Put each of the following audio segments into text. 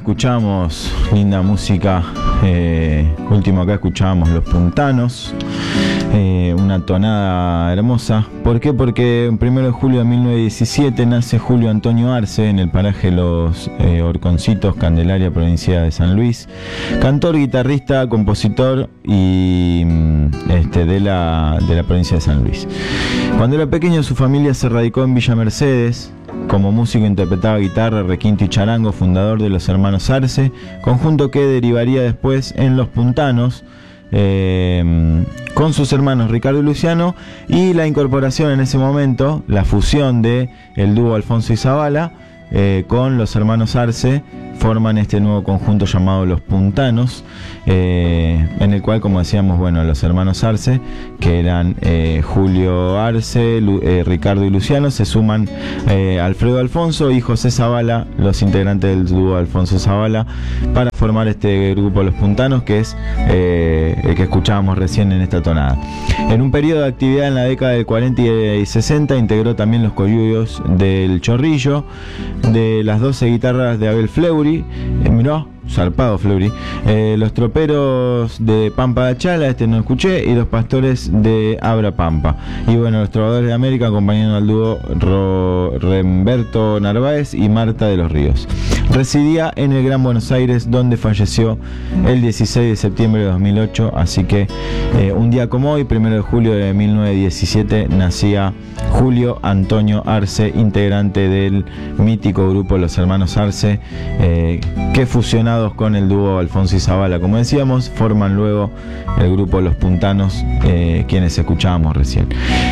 escuchamos linda música. Último acá escuchábamos Los Puntanos, una tonada hermosa. ¿Por qué? Porque el 1 de julio de 1917 nace Julio Antonio Arce en el paraje Los Horconcitos, Candelaria, provincia de San Luis. Cantor, guitarrista, compositor y de la provincia de San Luis. Cuando era pequeño, su familia se radicó en Villa Mercedes. Como músico interpretaba guitarra, requinto y charango, fundador de los Hermanos Arce, conjunto que derivaría después en Los Puntanos, con sus hermanos Ricardo y Luciano, y la incorporación en ese momento, la fusión de el dúo Alfonso y Zabala con los Hermanos Arce, forman este nuevo conjunto llamado Los Puntanos, en el cual, como decíamos, bueno, los Hermanos Arce, que eran Julio Arce, Ricardo y Luciano, se suman Alfredo Alfonso y José Zabala, los integrantes del dúo Alfonso Zabala, para formar este grupo Los Puntanos, que es el que escuchábamos recién en esta tonada. En un periodo de actividad en la década del 40 y 60 integró también los Coyuyos del Chorrillo, de las 12 guitarras de Abel Fleury, mirá, zarpado Fleury, los Troperos de Pampa de Achala, no escuché, y los Pastores de Abra Pampa. Y bueno, los Trovadores de América acompañando al dúo Remberto Narváez y Marta de los Ríos. Residía en el Gran Buenos Aires, donde falleció el 16 de septiembre de 2008, así que un día como hoy, 1 de julio de 1917, nacía Julio Antonio Arce, integrante del mítico grupo Los Hermanos Arce, que fusionados con el dúo Alfonso y Zabala, como decíamos, forman luego el grupo Los Puntanos, quienes escuchábamos recién.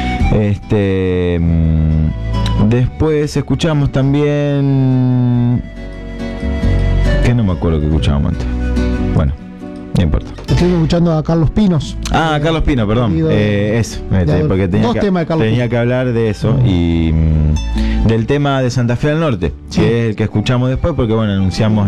Después escuchamos también, que no me acuerdo que escuchábamos antes. Bueno, no importa. Estoy escuchando a Carlos Pinos. Ah, Carlos Pino, perdón. Eso, porque tenía que hablar de eso y del tema de Santa Fe al Norte, sí, que es el que escuchamos después, porque bueno, anunciamos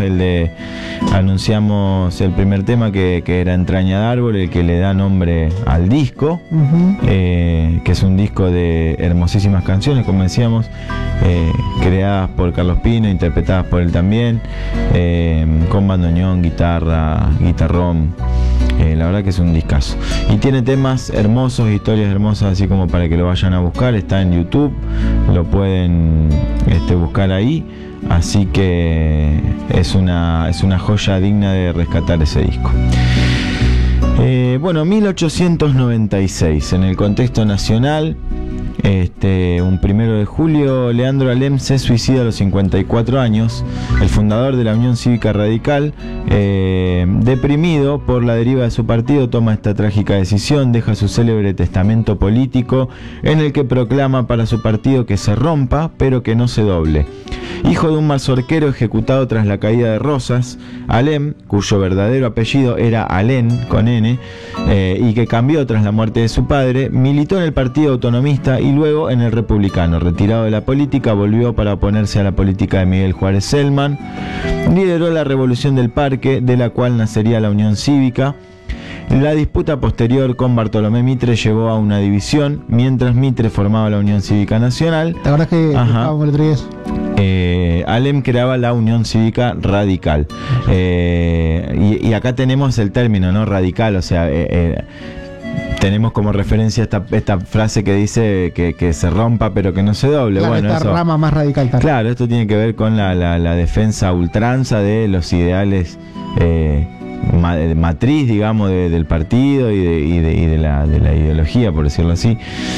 el primer tema que era Entraña de Árbol, el que le da nombre al disco, que es un disco de hermosísimas canciones, como decíamos, creadas por Carlos Pino, interpretadas por él también, con bandoneón, guitarra, guitarrón. La verdad que es un discazo y tiene temas hermosos, historias hermosas, así como para que lo vayan a buscar. Está en YouTube, lo pueden buscar ahí, así que es una joya digna de rescatar ese disco. Bueno, 1896, en el contexto nacional, un 1 de julio, Leandro Alem se suicida a los 54 años, el fundador de la Unión Cívica Radical. Deprimido por la deriva de su partido, toma esta trágica decisión, deja su célebre testamento político en el que proclama para su partido que se rompa, pero que no se doble. Hijo de un mazorquero ejecutado tras la caída de Rosas, Alem, cuyo verdadero apellido era Alén, con N, y que cambió tras la muerte de su padre, militó en el Partido Autonomista y luego en el Republicano. Retirado de la política, volvió para oponerse a la política de Miguel Juárez Celman. Lideró la Revolución del Parque, de la cual nacería la Unión Cívica. La disputa posterior con Bartolomé Mitre llevó a una división, mientras Mitre formaba la Unión Cívica Nacional. ¿Te acordás que estábamos el otro día? Alem creaba la Unión Cívica Radical. Y acá tenemos el término, ¿no? Radical, o sea, tenemos como referencia esta frase que dice que se rompa pero que no se doble. Claro, bueno, esta rama más radical también. Claro, esto tiene que ver con la defensa a ultranza de los ideales matriz, digamos, del partido y de la ideología, por decirlo así.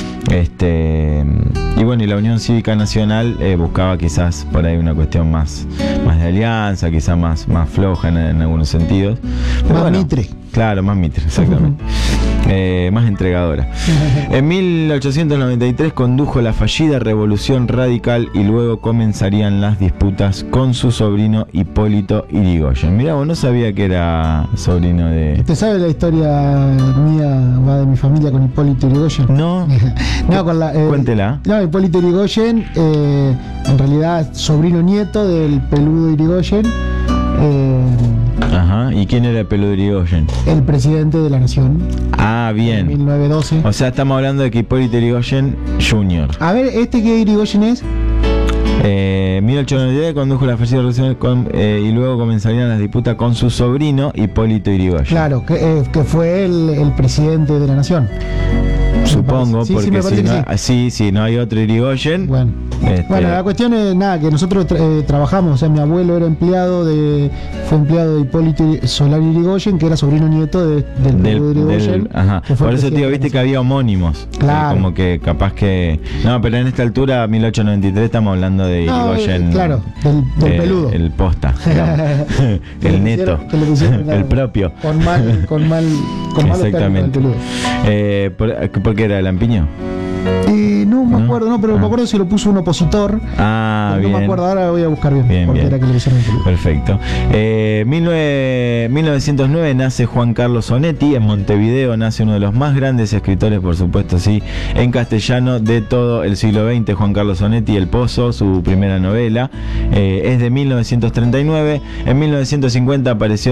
Y bueno, y la Unión Cívica Nacional buscaba quizás por ahí una cuestión más de alianza, quizás más floja en algunos sentidos. Pero más bueno, Mitre. Claro, más Mitre, exactamente. Más entregadora. En 1893 condujo la fallida Revolución Radical y luego comenzarían las disputas con su sobrino Hipólito Yrigoyen. Mirá, vos no sabía que era sobrino de... ¿Usted sabe la historia mía, va de mi familia con Hipólito Yrigoyen? No. No, con la... Cuéntela. No, Hipólito Yrigoyen, en realidad sobrino nieto del peludo Yrigoyen. Ajá, ¿y quién era el peludo Yrigoyen? El presidente de la nación. Ah, bien. En 1912. O sea, estamos hablando de que Hipólito Yrigoyen Jr. A ver, ¿qué Yrigoyen es? 1893 condujo la fallida revolución y luego comenzarían las disputas con su sobrino Hipólito Yrigoyen. Claro, que fue el presidente de la nación. Supongo, sí, porque si no hay otro Yrigoyen. Bueno, la cuestión es nada, que nosotros trabajamos, o sea, mi abuelo era fue empleado de Hipólito Solari Yrigoyen, que era sobrino nieto del Yrigoyen. Ajá. Por eso, tío, viste que había homónimos. Claro. Como que capaz que. No, pero en esta altura, 1893, estamos hablando de Yrigoyen. Claro, del peludo. El posta, el neto, el propio. Con mal. Exactamente. ¿Por qué era Lampiño? No me acuerdo, pero me acuerdo si lo puso un opositor. No me acuerdo, ahora voy a buscar bien. Era que le pusieron el peludo. Perfecto. 1909 nace Juan Carlos Onetti. En Montevideo nace uno de los más grandes escritores, por supuesto, sí, en castellano de todo el siglo XX, Juan Carlos Onetti, El Pozo, su primera novela. Es de 1939. En 1950 apareció